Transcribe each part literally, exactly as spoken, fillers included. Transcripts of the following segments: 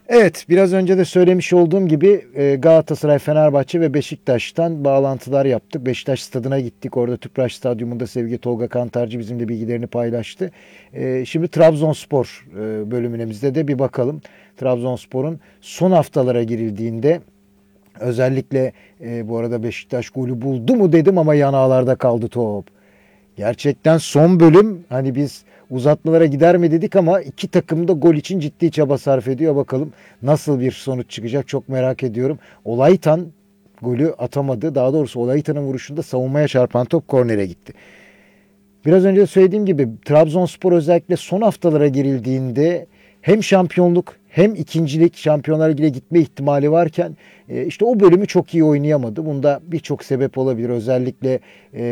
Evet, biraz önce de söylemiş olduğum gibi e, Galatasaray, Fenerbahçe ve Beşiktaş'tan bağlantılar yaptık. Beşiktaş stadına gittik. Orada Tüpraş Stadyumunda sevgili Tolga Kantarcı bizimle bilgilerini paylaştı. E, şimdi Trabzonspor e, bölümümüzde de bir bakalım. Trabzonspor'un son haftalara girildiğinde özellikle e, bu arada Beşiktaş golü buldu mu dedim ama yanağlarda kaldı top. Gerçekten son bölüm hani biz uzatmalara gider mi dedik ama iki takım da gol için ciddi çaba sarf ediyor. Bakalım nasıl bir sonuç çıkacak çok merak ediyorum. Olaytan golü atamadı. Daha doğrusu Olaytan'ın vuruşunda savunmaya çarpan top kornere gitti. Biraz önce de söylediğim gibi Trabzonspor özellikle son haftalara girildiğinde hem şampiyonluk hem ikincilik Şampiyonlar Ligi'ne gitme ihtimali varken e, işte o bölümü çok iyi oynayamadı. Bunda birçok sebep olabilir. Özellikle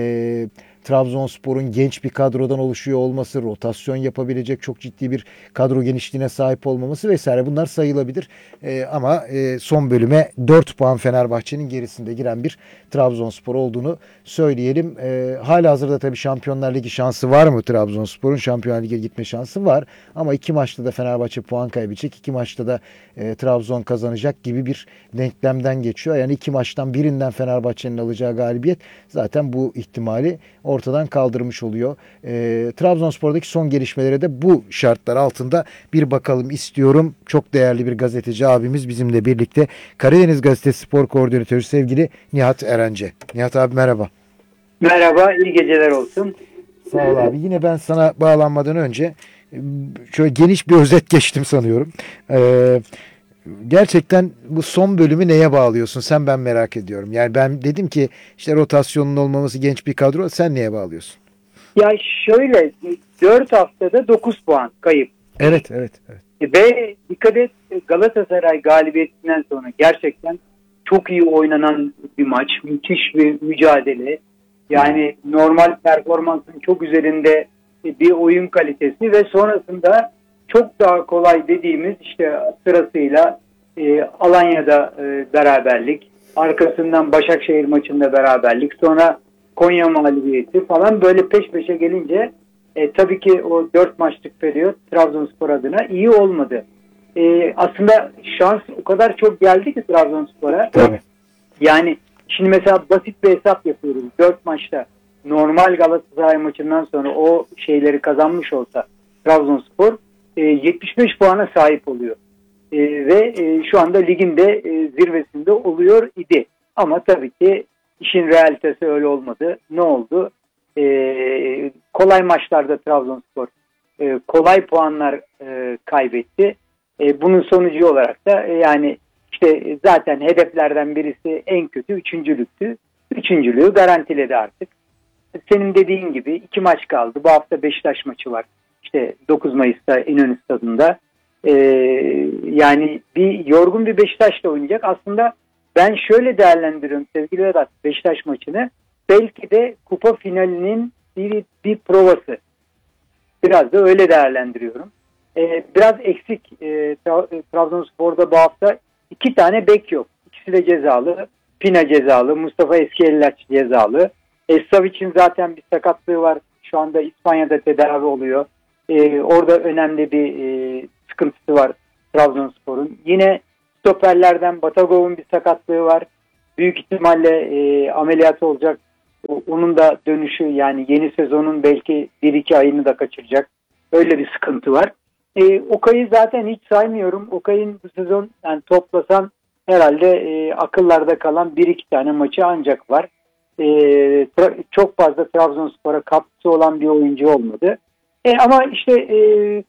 e, Trabzonspor'un genç bir kadrodan oluşuyor olması, rotasyon yapabilecek çok ciddi bir kadro genişliğine sahip olmaması vesaire bunlar sayılabilir. E, ama e, son bölüme dört puan Fenerbahçe'nin gerisinde giren bir Trabzonspor olduğunu söyleyelim. E, halihazırda tabii Şampiyonlar Ligi şansı var mı Trabzonspor'un? Şampiyonlar Ligi'ne gitme şansı var. Ama iki maçta da Fenerbahçe puan kaybedecek. iki maçta da e, Trabzon kazanacak gibi bir denklemden geçiyor. Yani iki maçtan birinden Fenerbahçe'nin alacağı galibiyet zaten bu ihtimali ortadan kaldırmış oluyor. E, Trabzonspor'daki son gelişmelere de bu şartlar altında bir bakalım istiyorum. Çok değerli bir gazeteci abimiz bizimle birlikte. Karadeniz Gazetesi Spor Koordinatörü sevgili Nihat Erence. Nihat abi merhaba. Merhaba, iyi geceler olsun. Sağ ol abi. Yine ben sana bağlanmadan önce şöyle geniş bir özet geçtim sanıyorum. Ee, gerçekten bu son bölümü neye bağlıyorsun? Sen ben merak ediyorum. Yani ben dedim ki işte rotasyonun olmaması genç bir kadro. Sen neye bağlıyorsun? Ya şöyle, dört haftada dokuz puan kayıp. Evet, evet, evet. Ve dikkat et, Galatasaray galibiyetinden sonra gerçekten çok iyi oynanan bir maç. Müthiş bir mücadele. Yani normal performansın çok üzerinde bir oyun kalitesi ve sonrasında çok daha kolay dediğimiz işte sırasıyla e, Alanya'da e, beraberlik, arkasından Başakşehir maçında beraberlik, sonra Konya mağlubiyeti falan böyle peş peşe gelince e, tabii ki o dört maçlık periyot Trabzonspor adına iyi olmadı. E, aslında şans o kadar çok geldi ki Trabzonspor'a. Tabii. Yani şimdi mesela basit bir hesap yapıyoruz. dört maçta normal Galatasaray maçından sonra o şeyleri kazanmış olsa Trabzonspor e, yetmiş beş puana sahip oluyor. E, ve e, şu anda ligin de e, zirvesinde oluyor idi. Ama tabii ki işin realitesi öyle olmadı. Ne oldu? E, kolay maçlarda Trabzonspor e, kolay puanlar e, kaybetti. E, bunun sonucu olarak da e, yani işte zaten hedeflerden birisi en kötü üçüncülüktü. Üçüncülüğü garantiledi artık. Senin dediğin gibi iki maç kaldı. Bu hafta Beşiktaş maçı var. İşte dokuz Mayıs'ta İnönü Stadı'nda. Ee, yani bir yorgun bir Beşiktaş'la oynayacak. Aslında ben şöyle değerlendiriyorum sevgili Vedat Beşiktaş maçını. Belki de kupa finalinin bir, bir provası. Biraz da öyle değerlendiriyorum. Ee, biraz eksik e, Trabzonspor'da bu hafta iki tane bek yok. İkisi de cezalı. Pina cezalı. Mustafa Eskiellaç cezalı. Savic'in zaten bir sakatlığı var. Şu anda İspanya'da tedavi oluyor. Ee, orada önemli bir e, sıkıntısı var Trabzonspor'un. Yine stoperlerden Batagov'un bir sakatlığı var. Büyük ihtimalle e, ameliyat olacak. Onun da dönüşü yani yeni sezonun belki bir iki ayını da kaçıracak. Öyle bir sıkıntı var. E, Okay'ı zaten hiç saymıyorum. Okay'ın bu sezon yani toplasan herhalde e, akıllarda kalan bir iki tane maçı ancak var. E, tra- çok fazla Trabzonspor'a katkısı olan bir oyuncu olmadı. E, ama işte e,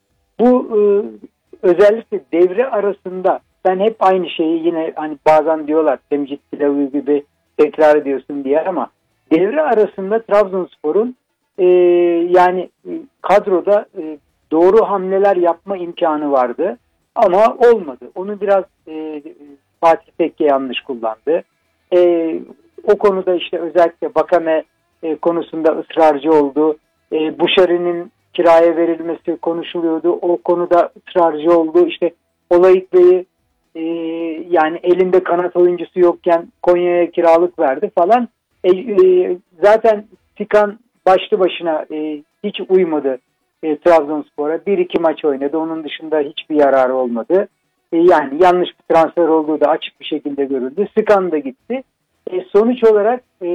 bu e, özellikle devre arasında ben hep aynı şeyi yine hani bazen diyorlar temcit pilavı gibi tekrar ediyorsun diye ama devre arasında Trabzonspor'un e, yani e, kadroda e, doğru hamleler yapma imkanı vardı ama olmadı. Onu biraz e, Fatih Tekke yanlış kullandı. E, o konuda işte özellikle Bakame e, konusunda ısrarcı oldu. E, Buşari'nin kiraya verilmesi konuşuluyordu. O konuda ısrarcı oldu. İşte Olayık Bey'i e, yani elinde kanat oyuncusu yokken Konya'ya kiralık verdi falan. E, e, zaten Tikan başlı başına e, hiç uymadı e, Trabzonspor'a. Bir iki maç oynadı. Onun dışında hiçbir yararı olmadı. E, yani yanlış bir transfer olduğu da açık bir şekilde görüldü. Sıkan da gitti. E, sonuç olarak e,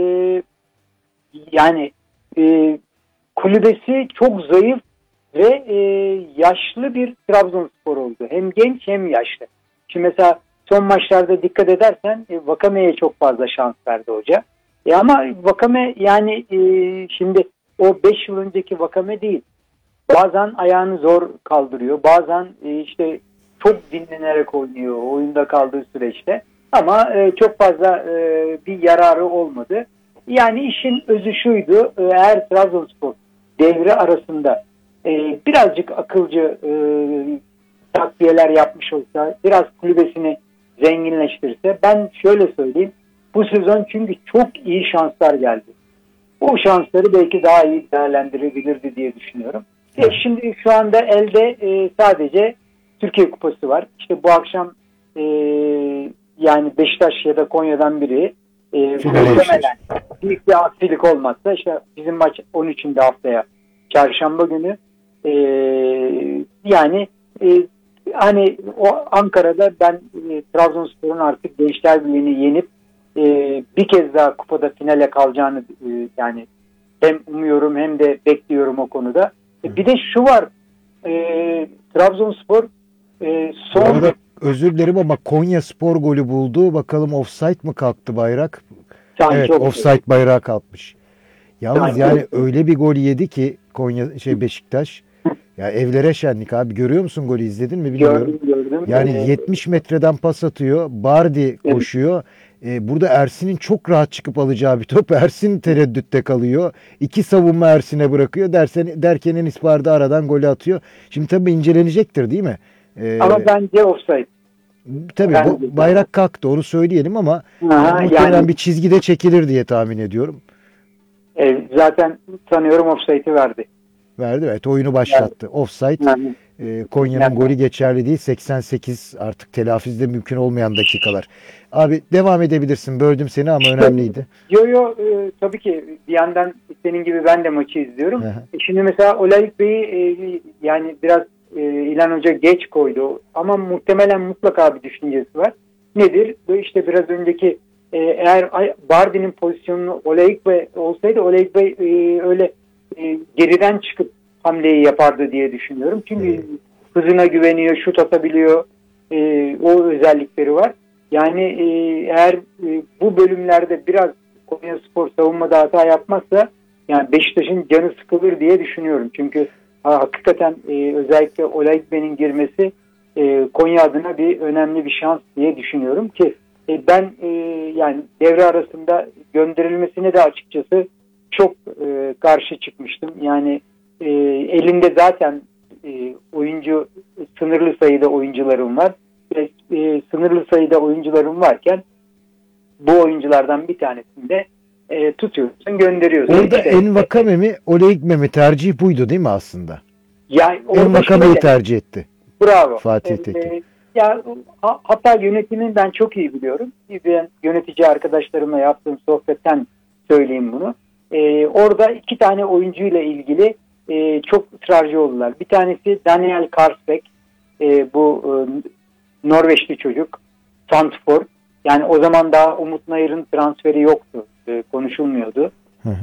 yani e, kulübesi çok zayıf ve e, yaşlı bir Trabzonspor oldu. Hem genç hem yaşlı. Şimdi mesela son maçlarda dikkat edersen e, Vakame'ye çok fazla şans verdi hoca. E ama Vakame yani e, şimdi o beş yıl önceki Vakame değil. Bazen ayağını zor kaldırıyor. Bazen e, işte çok dinlenerek oynuyor oyunda kaldığı süreçte. Ama e, çok fazla e, bir yararı olmadı. Yani işin özü şuydu. E, eğer Trabzonspor devre arasında e, birazcık akılcı e, takviyeler yapmış olsa, biraz kulübesini zenginleştirirse, ben şöyle söyleyeyim. Bu sezon çünkü çok iyi şanslar geldi. O şansları belki daha iyi değerlendirebilirdi diye düşünüyorum. E şimdi şu anda elde e, sadece Türkiye Kupası var. İşte bu akşam e, yani Beşiktaş ya da Konya'dan biri e, muhtemelen büyük bir aksilik olmazsa işte bizim maç on üçünde haftaya Çarşamba günü e, yani e, hani o Ankara'da ben e, Trabzonspor'un artık Gençler Birliği'ni yenip e, bir kez daha kupada finale kalacağını e, yani hem umuyorum hem de bekliyorum o konuda. E, bir de şu var e, Trabzonspor e, son... Arada özür dilerim ama Konya Spor golü buldu. Bakalım offside mı kalktı bayrak? Sanki Evet, offside. offside bayrağı kalkmış. Yalnız Sanki yani offside. öyle bir gol yedi ki Konya şey Beşiktaş. Ya evlere şenlik abi. Görüyor musun, golü izledin mi bilmiyorum. Gördüm gördüm. Yani Ee, yetmiş metreden pas atıyor. Bardi evet. koşuyor. Ee, burada Ersin'in çok rahat çıkıp alacağı bir top. Ersin tereddütte kalıyor. İki savunma Ersin'e bırakıyor. Dersen, derken Enis Bardi aradan golü atıyor. Şimdi tabii incelenecektir değil mi? Ee, Ama bence offside. tabii Bence bu de. bayrak kalktı, onu söyleyelim ama Aha, e, muhtemelen yani bir çizgide çekilir diye tahmin ediyorum. e, zaten sanıyorum offside'i verdi. Verdi, evet, oyunu başlattı. Offside. Yani, E, Konya'nın yani, golü geçerli değil. seksen sekiz artık telafizde mümkün olmayan dakikalar. Abi devam edebilirsin. Böldüm seni ama işte, önemliydi. yo yo e, tabii ki bir yandan senin gibi ben de maçı izliyorum. Hı hı. E, şimdi mesela Olayık Bey'i e, yani biraz e, İlhan Hoca geç koydu ama muhtemelen mutlaka bir düşüncesi var. Nedir? Bu işte biraz önceki e, eğer Bardi'nin pozisyonunu Olayık Bey olsaydı Olayık Bey e, öyle e, geriden çıkıp hamleyi yapardı diye düşünüyorum. Çünkü hızına güveniyor, şut atabiliyor. E, o özellikleri var. Yani e, eğer e, bu bölümlerde biraz Konyaspor savunmada hata yapmazsa yani Beşiktaş'ın canı sıkılır diye düşünüyorum. Çünkü ha, hakikaten e, özellikle Olaykbe'nin girmesi e, Konya adına bir önemli bir şans diye düşünüyorum ki e, ben e, yani devre arasında gönderilmesine de açıkçası çok e, karşı çıkmıştım. Yani e, elinde zaten e, oyuncu sınırlı sayıda oyuncularım var. Ve, e, sınırlı sayıda oyuncularım varken bu oyunculardan bir tanesini de e, tutuyorsun, gönderiyorsun. Orada İşte, Envakame mi Oleikme mi, tercih buydu değil mi aslında? yani orada Envakame'yi şöyle, tercih etti bravo. Fatih E, Tekke. e, ya ha, hatta yönetimini ben çok iyi biliyorum. Ben yönetici arkadaşlarımla yaptığım sohbetten söyleyeyim bunu. E, orada iki tane oyuncuyla ilgili e, çok ısrarcı oldular. Bir tanesi Daniel Karsbeck, e, bu e, Norveçli çocuk, santrfor. Yani o zaman daha Umut Nayır'ın transferi yoktu, e, konuşulmuyordu.